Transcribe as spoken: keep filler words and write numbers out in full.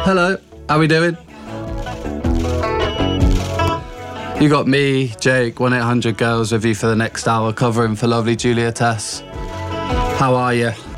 Hello, how we doing? You got me, Jake, one eight hundred girls with you for the next hour, covering for lovely Julia Tess. How are you?